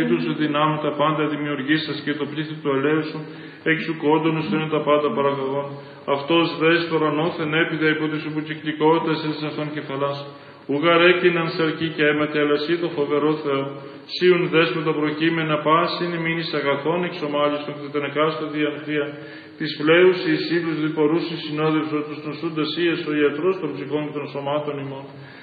του σου δυνάμουν τα πάντα δημιουργήσας και το πλήθη του ελαίου σου, εξ σου κόντονου σου είναι τα πάντα παραγωγών. Αυτός δες τώρα νόθεν έπιδα υπό τη σου πουτσικλικότητας εις αυτόν κεφαλάς. Ουγαρ έκειναν σαρκή και αίματι, αλλά εσύ το φοβερό Θεό. Σύουν δες με τα προκείμενα πάση είναι μείνεις αγαθών εξομάλιστον και την εκάστοτε διανθεία. Της πλέους εις ήλους διπορούς εις συνόδευσο τους νοσούντας ίες ο ιατρός των ψυχών και των σωμάτων ημών.